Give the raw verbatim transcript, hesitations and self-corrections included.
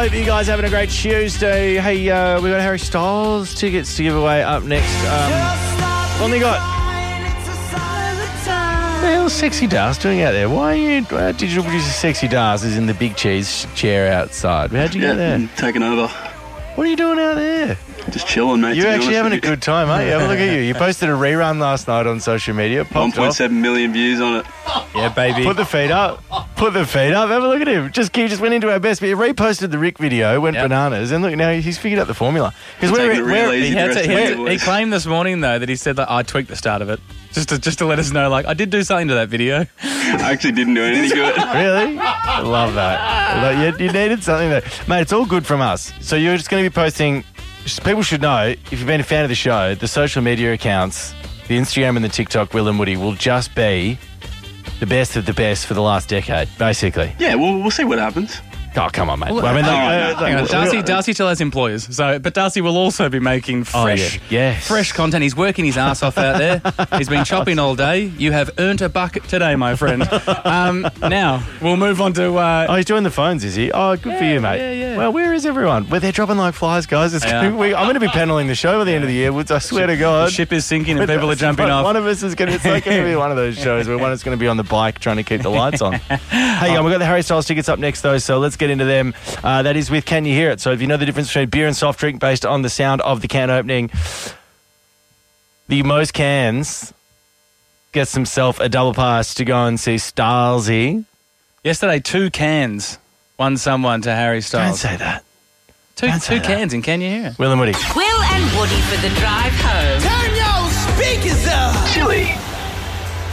Hope you guys are having a great Tuesday. Hey, uh, we got Harry Styles tickets to give away up next. Um, only got... What the hell's Sexy Dars doing out there? Why are you... Uh, digital producer Sexy Dars is in the big cheese chair outside. How'd you yeah, get there? I'm taking over. What are you doing out there? Just chilling, mate. You're actually having a good time, aren't you? Have a look at you. You posted a rerun last night on social media. one point seven million views on it. Yeah, baby. Put the feet up. Put the feet up. Have a look at him. Just he just went into our best. He reposted the Rick video, went Yep. bananas, and look, now he's figured out the formula. Because Taking it real easy. He, had the to, rest he, of had the to- he boys. claimed this morning, though, that he said that I tweaked the start of it. Just to, just to let us know, like, I did do something to that video. I actually didn't do anything to it. Really? I love that. Like, you, you needed something there. Mate, it's all good from us. So you're just going to be posting... People should know, if you've been a fan of the show, the social media accounts, the Instagram and the TikTok, Will and Woody, will just be the best of the best for the last decade, basically. Yeah, well, we'll see what happens. Oh, come on, mate. Well, Well, I mean, oh, like, no, uh, hang Hang on, like, Darcy, Will- Darcy still has employers, so but Darcy will also be making Oh, fresh, yeah. Yes. fresh content. He's working his ass off out there. He's been chopping all day. You have earned a bucket today, my friend. Um, now we'll move on to. Uh, Oh, he's doing the phones, is he? Oh, good for you, mate. yeah, yeah. Well, where is everyone? Well, they're dropping like flies, guys. It's They gonna, are. we, I'm going to be paneling the show by the end of the year, Woods. I swear to the God. ship is sinking and people are jumping one, off. One of us is going to, it's like going to be one of those shows where one is going to be on the bike trying to keep the lights on. Hey, um, we've got the Harry Styles tickets up next, though, so let's get into them. Uh, that is with Can You Hear It? So if you know the difference between beer and soft drink based on the sound of the can opening, the most cans gets himself a double pass to go and see Stylesy. Yesterday, two cans won someone to Harry Don't Styles. say that. Two, don't say two that. cans, and can you hear it? Will and Woody. Will and Woody for the drive home. Turn your speakers up. Chili.